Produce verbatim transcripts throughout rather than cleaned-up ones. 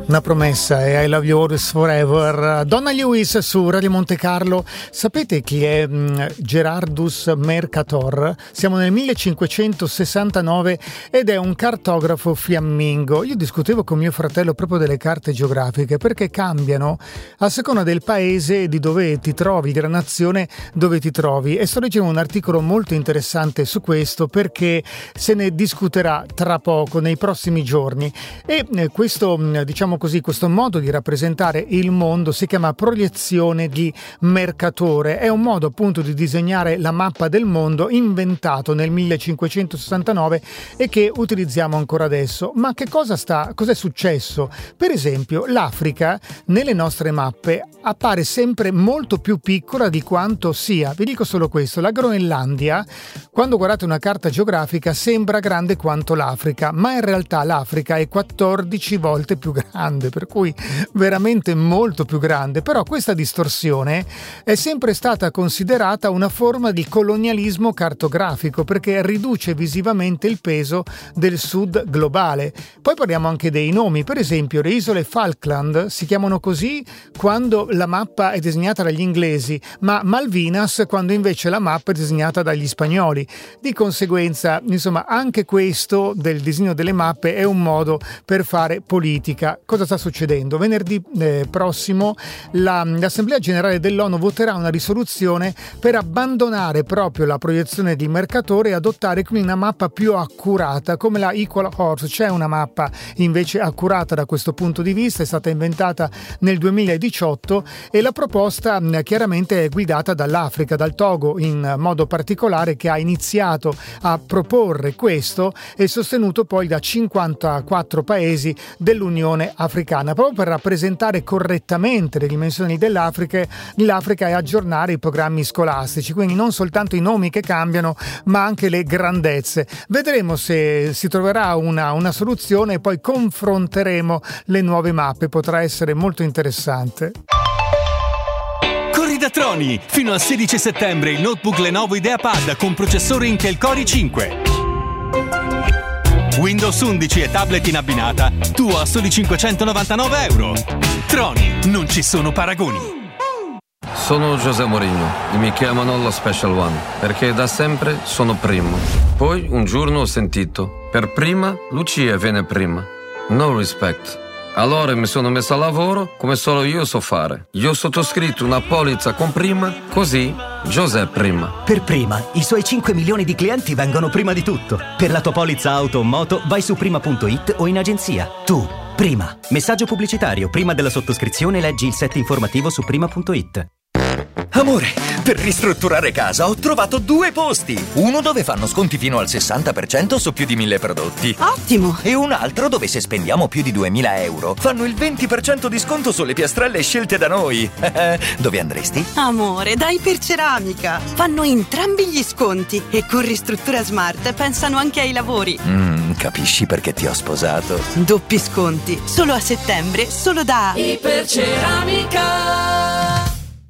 Una promessa è I Love You Always Forever. Donna Lewis su Radio Monte Carlo. Sapete chi è mh, Gerardus Mercator? Siamo nel millecinquecentosessantanove ed è un cartografo fiammingo. Io discutevo con mio fratello proprio delle carte geografiche, perché cambiano a seconda del paese di dove ti trovi, della nazione dove ti trovi, e sto leggendo un articolo molto interessante su questo, perché se ne discuterà tra poco, nei prossimi giorni. E eh, questo diciamo così, questo modo di rappresentare il mondo si chiama proiezione di Mercatore. È un modo appunto di disegnare la mappa del mondo inventato nel millecinquecentosessantanove e che utilizziamo ancora adesso. Ma che cosa sta, cosa è successo? Per esempio, l'Africa nelle nostre mappe appare sempre molto più piccola di quanto sia. Vi dico solo questo: la Groenlandia, quando guardate una carta geografica, sembra grande quanto l'Africa, ma in realtà l'Africa è quattordici volte più grande, per cui veramente molto più grande. Però questa distorsione è sempre stata considerata una forma di colonialismo cartografico, perché riduce visivamente il peso del sud globale. Poi parliamo anche dei nomi. Per esempio, le isole Falkland si chiamano così quando la mappa è disegnata dagli inglesi, ma Malvinas quando invece la mappa è disegnata dagli spagnoli. Di conseguenza, insomma, anche questo del disegno delle mappe è un modo per fare politica. Cosa sta succedendo? Venerdì eh, prossimo la, l'Assemblea Generale dell'ONU voterà una risoluzione per abbandonare proprio la proiezione di Mercatore e adottare quindi una mappa più accurata come la Equal Horse. C'è una mappa invece accurata da questo punto di vista, è stata inventata nel duemiladiciotto e la proposta mh, chiaramente è guidata dall'Africa, dal Togo in modo particolare, che ha iniziato a proporre questo e sostenuto poi da cinquantaquattro paesi dell'Unione Africana, proprio per rappresentare correttamente le dimensioni dell'Africa, l'Africa e aggiornare i programmi scolastici, quindi non soltanto i nomi che cambiano ma anche le grandezze. Vedremo se si troverà una, una soluzione e poi confronteremo le nuove mappe, potrà essere molto interessante. Corri da Troni! Fino al sedici settembre il notebook Lenovo IdeaPad con processore Intel Core i cinque. Windows undici e tablet in abbinata, tuo a soli cinquecentonovantanove euro. Troni, non ci sono paragoni. Sono José Mourinho e mi chiamano lo Special One perché da sempre sono primo. Poi un giorno ho sentito: per prima Lucia viene prima. No respect. Allora mi sono messo a lavoro come solo io so fare. Io ho sottoscritto una polizza con Prima, così José Prima. Per Prima, i suoi cinque milioni di clienti vengono prima di tutto. Per la tua polizza auto o moto vai su prima punto it o in agenzia. Tu, Prima. Messaggio pubblicitario. Prima della sottoscrizione leggi il set informativo su prima punto it. Amore, per ristrutturare casa ho trovato due posti. Uno dove fanno sconti fino al sessanta per cento su più di mille prodotti. Ottimo! E un altro dove se spendiamo più di duemila euro fanno il venti per cento di sconto sulle piastrelle scelte da noi. Dove andresti? Amore, da Iperceramica. Fanno entrambi gli sconti e con Ristruttura Smart pensano anche ai lavori. Mm, capisci perché ti ho sposato? Doppi sconti, solo a settembre, solo da Iperceramica.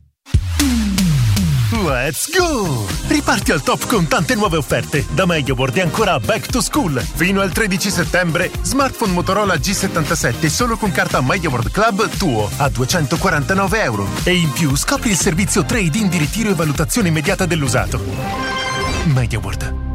Let's go! Riparti al top con tante nuove offerte. Da MediaWorld e ancora Back to School. Fino al tredici settembre, smartphone Motorola G settantasette solo con carta MediaWorld Club tuo a duecentoquarantanove euro. E in più scopri il servizio trade-in di ritiro e valutazione immediata dell'usato. MediaWorld.